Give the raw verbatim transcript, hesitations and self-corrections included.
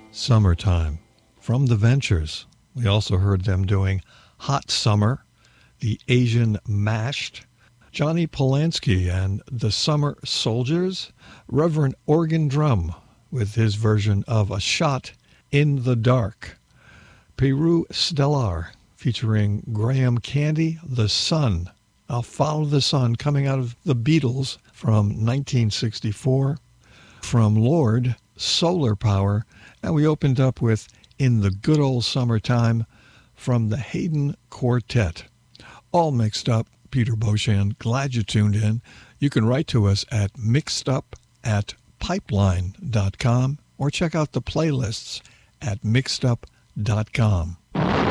Summertime from The Ventures. We also heard them doing Hot Summer, The Asian Mashed, Johnny Polanski and the Summer Soldiers, Reverend Organ Drum with his version of A Shot in the Dark, Peru Stellar featuring Graham Candy, The Sun. I'll Follow the Sun, coming out of the Beatles from nineteen sixty-four. From Lord, Solar Power. And we opened up with In the Good Old Summertime from the Hayden Quartet. All mixed up. Peter Beauchamp, glad you tuned in. You can write to us at mixedup at pipeline dot com or check out the playlists at mixedup dot com.